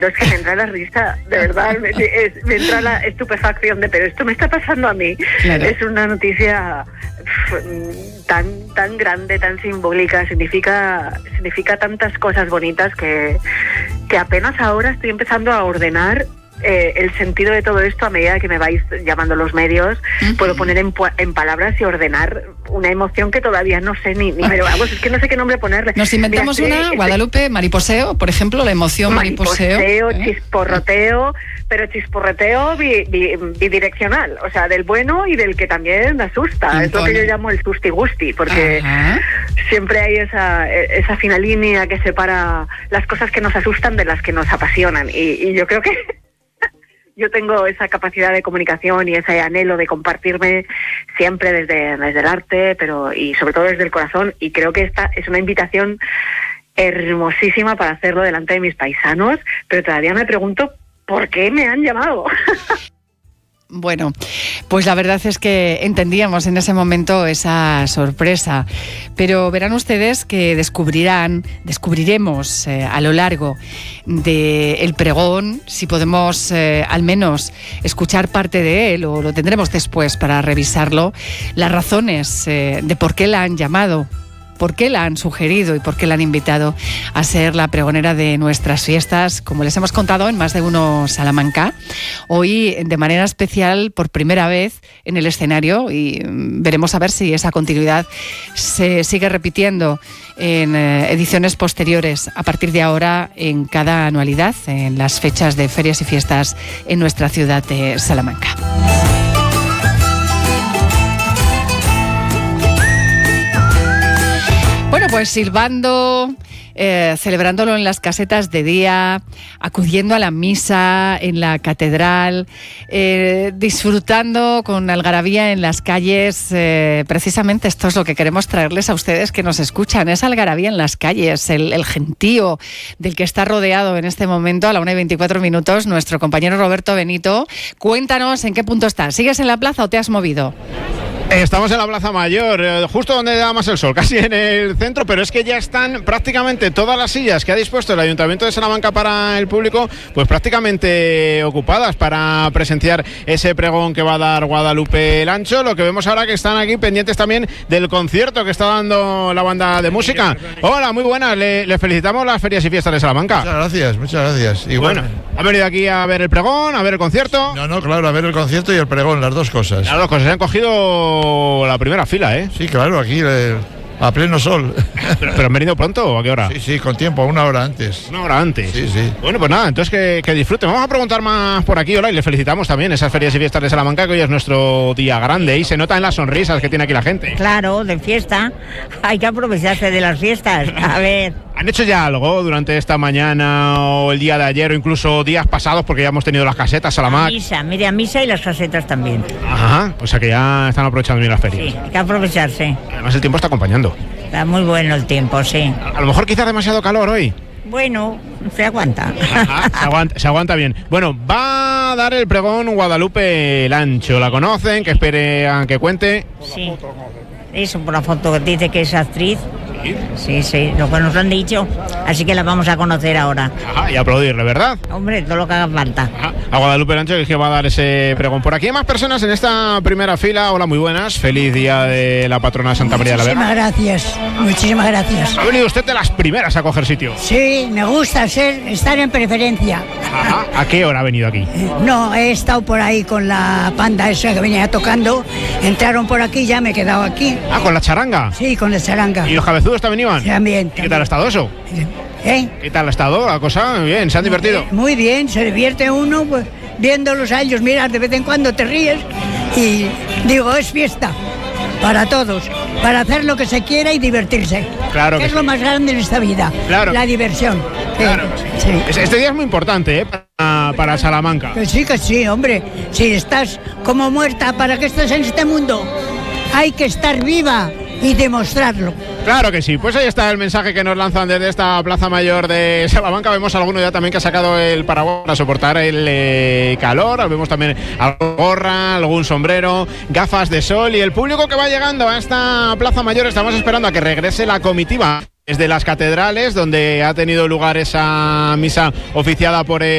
No, es que me entra la risa, de verdad, me entra la estupefacción de, pero esto me está pasando a mí. Claro. Es una noticia tan grande, tan simbólica, significa tantas cosas bonitas que apenas ahora estoy empezando a ordenar el sentido de todo esto a medida que me vais llamando los medios. Puedo poner en palabras y ordenar una emoción que todavía no sé ni pero vamos, es que no sé qué nombre ponerle. Nos inventamos una, Guadalupe, mariposeo, por ejemplo, la emoción mariposeo. Chisporroteo, pero chisporroteo bidireccional, o sea, del bueno y del que también asusta. Es lo que yo llamo el susti-gusti, porque siempre hay esa fina línea que separa las cosas que nos asustan de las que nos apasionan, y yo creo que yo tengo esa capacidad de comunicación y ese anhelo de compartirme siempre desde el arte, y sobre todo desde el corazón, y creo que esta es una invitación hermosísima para hacerlo delante de mis paisanos, pero todavía me pregunto ¿por qué me han llamado? Bueno, pues la verdad es que entendíamos en ese momento esa sorpresa, pero verán ustedes que descubriremos a lo largo del pregón, si podemos al menos escuchar parte de él, o lo tendremos después para revisarlo, las razones de por qué la han llamado, por qué la han sugerido y por qué la han invitado a ser la pregonera de nuestras fiestas, como les hemos contado en Más de Uno Salamanca. Hoy, de manera especial, por primera vez en el escenario, y veremos a ver si esa continuidad se sigue repitiendo en ediciones posteriores, a partir de ahora, en cada anualidad, en las fechas de ferias y fiestas en nuestra ciudad de Salamanca. Bueno, pues silbando, celebrándolo en las casetas de día, acudiendo a la misa en la catedral, disfrutando con algarabía en las calles. Precisamente esto es lo que queremos traerles a ustedes que nos escuchan, esa algarabía en las calles, el gentío del que está rodeado en este momento, a la 1:24, nuestro compañero Roberto Benito. Cuéntanos en qué punto estás. ¿Sigues en la plaza o te has movido? Estamos en la Plaza Mayor, justo donde da más el sol, casi en el centro, pero es que ya están prácticamente todas las sillas que ha dispuesto el Ayuntamiento de Salamanca para el público, pues prácticamente ocupadas para presenciar ese pregón que va a dar Guadalupe Lancho. Lo que vemos ahora que están aquí pendientes también del concierto que está dando la banda de música. Hola, muy buenas, le felicitamos las ferias y fiestas de Salamanca. Muchas gracias. Y bueno, ¿ha venido aquí a ver el pregón, a ver el concierto? No, claro, a ver el concierto y el pregón, las dos cosas. Las dos cosas, se han cogido la primera fila, ¿eh? Sí, claro, aquí a pleno sol. ¿Pero han venido pronto o a qué hora? Sí, con tiempo, una hora antes. Una hora antes. Sí. Bueno, pues nada, entonces que disfruten. Vamos a preguntar más por aquí, hola, y le felicitamos también esas ferias y fiestas de Salamanca, que hoy es nuestro día grande y se nota en las sonrisas que tiene aquí la gente. Claro, de fiesta. Hay que aprovecharse de las fiestas. A ver. ¿Han hecho ya algo durante esta mañana o el día de ayer o incluso días pasados, porque ya hemos tenido las casetas, Salamanca? A misa y las casetas también. Ajá, o sea que ya están aprovechando bien las ferias. Sí, hay que aprovecharse. Además el tiempo está acompañando. Está muy bueno el tiempo, sí. A lo mejor quizás demasiado calor hoy. Bueno, se aguanta. Ajá, se aguanta bien. Bueno, va a dar el pregón Guadalupe Lancho. ¿La conocen? Que espere a que cuente. Sí. Eso, por la foto que dice que es actriz. Sí, lo que nos han dicho. Así que la vamos a conocer ahora. Ajá, y aplaudirle, ¿verdad? Hombre, todo lo que haga falta. Ajá. A Guadalupe Lancho, que va a dar ese pregón. Por aquí hay más personas en esta primera fila. Hola, muy buenas. Feliz día de la patrona Santa María de la Vega. Muchísimas gracias. ¿Ha venido usted de las primeras a coger sitio? Sí, me gusta estar en preferencia. Ajá. ¿A qué hora ha venido aquí? No, he estado por ahí con la banda esa que venía tocando. Entraron por aquí, ya me he quedado aquí. Ah, ¿con la charanga? Sí, con la charanga. ¿Y los cabezudos también iban? También. ¿Y qué tal ha estado eso? ¿Qué tal ha estado la cosa? Bien, ¿se han divertido? Muy bien, se divierte uno pues, viéndolos a ellos. Mira, de vez en cuando te ríes y digo, es fiesta para todos, para hacer lo que se quiera y divertirse. Claro que es lo más grande en esta vida, la diversión. Claro. Sí. Este día es muy importante, para Salamanca. Que sí, hombre. Si estás como muerta, ¿para qué estás en este mundo? Hay que estar viva y demostrarlo. Claro que sí, pues ahí está el mensaje que nos lanzan desde esta Plaza Mayor de Salamanca. Vemos a alguno ya también que ha sacado el paraguas para soportar el calor. Vemos también alguna gorra, algún sombrero, gafas de sol, y el público que va llegando a esta Plaza Mayor. Estamos esperando a que regrese la comitiva desde las catedrales, donde ha tenido lugar esa misa oficiada por el